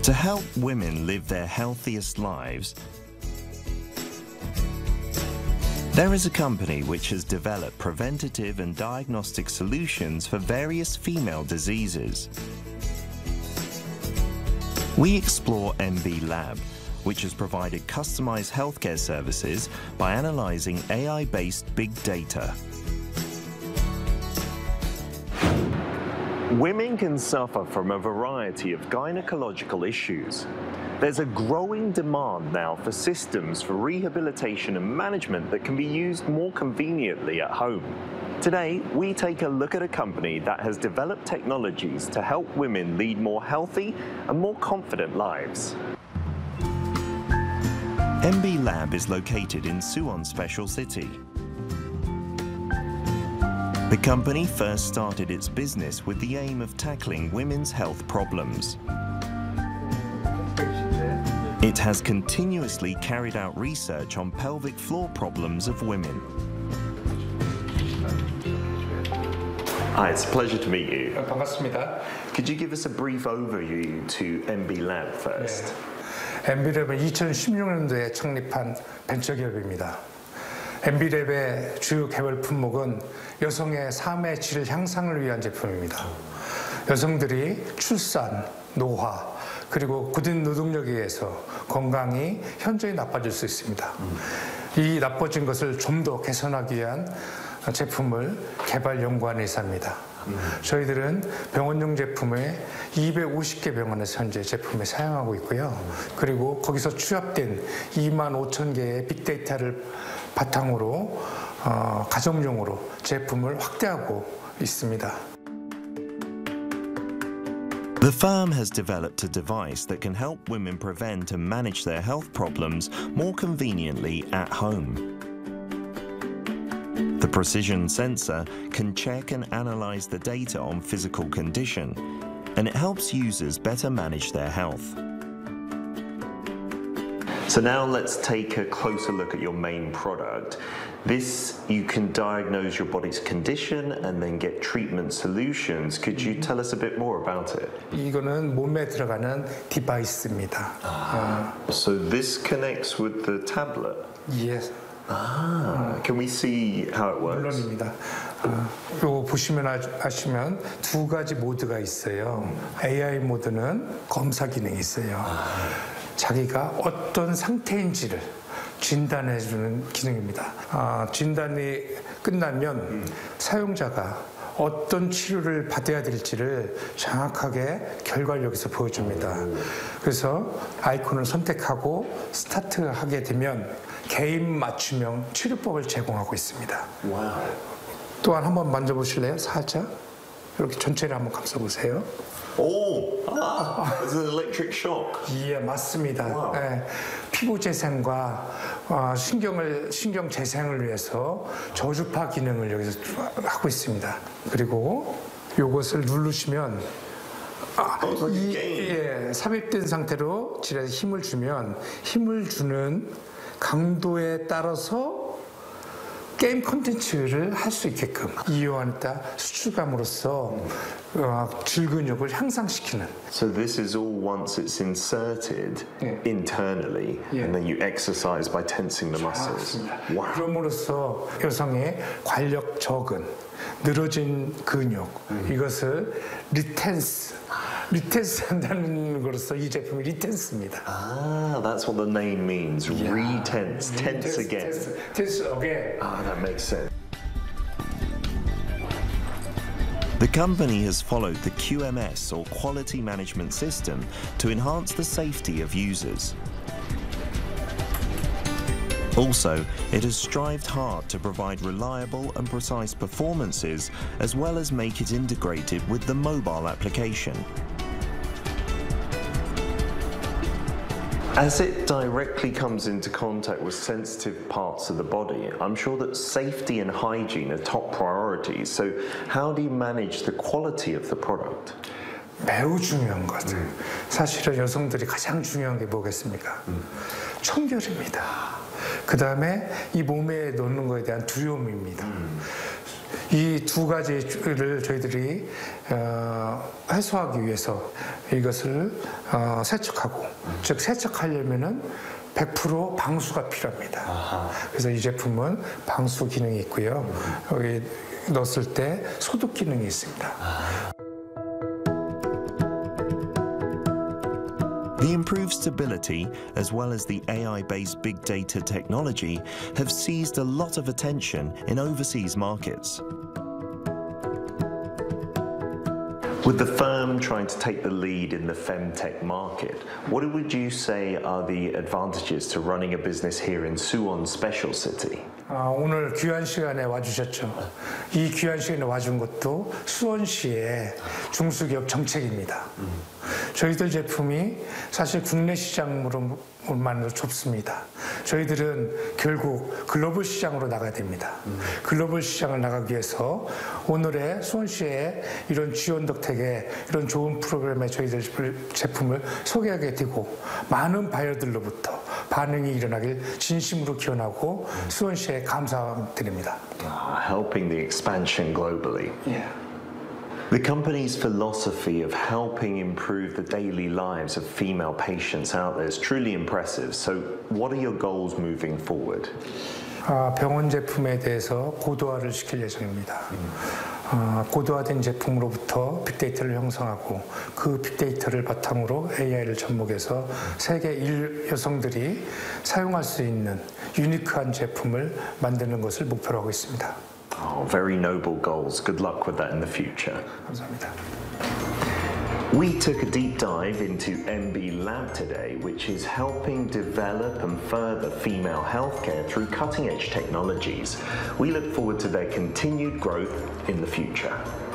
To help women live their healthiest lives, there is a company which has developed preventative and diagnostic solutions for various female diseases. We explore MB Lab, which has provided customized healthcare services by analyzing AI-based big data. Women can suffer from a variety of gynecological issues. There's a growing demand now for systems for rehabilitation and management that can be used more conveniently at home. Today, we take a look at a company that has developed technologies to help women lead more healthy and more confident lives. MB Lab is located in Suwon Special City. The company first started its business with the aim of tackling women's health problems. It has continuously carried out research on pelvic floor problems of women. Hi, it's a pleasure to meet you. 반갑습니다. Could you give us a brief overview to MB Lab first? MB랩은 2016년도에 창립한 벤처기업입니다. MB랩의 주요 개발 품목은 여성의 삶의 질 향상을 위한 제품입니다. 여성들이 출산, 노화, 그리고 굳은 노동력에 의해서 건강이 현저히 나빠질 수 있습니다. 이 나빠진 것을 좀 더 개선하기 위한 제품을 개발 연구한 회사입니다. 저희들은 병원용 제품을 250개 병원에서 현재 제품을 사용하고 있고요. 그리고 거기서 취합된 25,000개의 빅데이터를 바탕으로 가정용으로 제품을 확대하고 있습니다. The firm has developed a device that can help women prevent and manage their health problems more conveniently at home. The precision sensor can check and analyze the data on physical condition, and it helps users better manage their health. So now let's take a closer look at your main product. This, you can diagnose your body's condition and then get treatment solutions. Could you tell us a bit more about it? 이거는 몸에 들어가는 디바이스입니다. So this connects with the tablet? Yes. Can we see how it works? 물론입니다. 이거 보시면 아시면 두 가지 모드가 있어요. AI 모드는 검사 기능이 있어요. 자기가 어떤 상태인지를 진단해주는 기능입니다. 진단이 끝나면 사용자가 어떤 치료를 받아야 될지를 정확하게 결과를 여기서 보여줍니다. 그래서 아이콘을 선택하고 스타트하게 되면 개인 맞춤형 치료법을 제공하고 있습니다. 와우. 또한 한번 만져보실래요? 살짝 이렇게 전체를 한번 감싸보세요. 오, it's an electric shock. 예, 맞습니다. 네, 피부 재생과 신경 재생을 위해서 저주파 기능을 여기서 하고 있습니다. 그리고 이것을 누르시면 삽입된 상태로 질에 힘을 주면 힘을 주는 강도에 따라서 게임 콘텐츠를 할 수 있게끔 이용하다 수축감으로써 질 근육을 향상시키는. So this is all once it's inserted internally, and then you exercise by tensing the muscles. Wow. 그럼으로써 여성의 관력 저근, 늘어진 근육 이것을 리텐스 한다는 것으로서 이 제품이 리텐스입니다. That's what the name means. Retense, tense again. Tense again. That makes sense. The company has followed the QMS or Quality Management System to enhance the safety of users. Also, it has strived hard to provide reliable and precise performances as well as make it integrated with the mobile application. As it directly comes into contact with sensitive parts of the body, I'm sure that safety and hygiene are top priorities. So how do you manage the quality of the product? 매우 중요한 것. 사실은 여성들이 가장 중요한 게 뭐겠습니까? 청결입니다. 그 다음에 이 몸에 넣는 것에 대한 두려움입니다. 이 두 가지를 저희들이 해소하기 위해서 이것을 세척하고, 즉 세척하려면은 100% 방수가 필요합니다. 아하. 그래서 이 제품은 방수 기능이 있고요. 여기 넣었을 때 소독 기능이 있습니다. The improved stability, as well as the AI-based big data technology, have seized a lot of attention in overseas markets. With the firm trying to take the lead in the femtech market, what would you say are the advantages to running a business here in Suwon Special City? 오늘 귀한 시간에 와주셨죠. 이 귀한 시간에 와준 것도 수원시의 중소기업 정책입니다. 저희들 제품이 사실 국내 시장으로만으로 좁습니다. 저희들은 결국 글로벌 시장으로 나가야 됩니다. 글로벌 시장을 나가기 위해서 오늘의 수원시의 이런 지원 덕택에 이런 좋은 프로그램에 저희들 제품을 소개하게 되고 많은 바이어들로부터 반응이 일어나길 진심으로 기원하고 수원시에 감사드립니다. Helping the expansion globally. Yeah. The company's philosophy of helping improve the daily lives of female patients out there is truly impressive. So what are your goals moving forward? 병원 제품에 대해서 고도화를 시킬 예정입니다. 고도화된 제품으로부터 빅데이터를 형성하고 그 빅데이터를 바탕으로 AI를 접목해서 세계 1 여성들이 사용할 수 있는 유니크한 제품을 만드는 것을 목표로 하고 있습니다. Oh, very noble goals. Good luck with that in the future. 감사합니다. We took a deep dive into MB Lab today, which is helping develop and further female healthcare through cutting-edge technologies. We look forward to their continued growth in the future.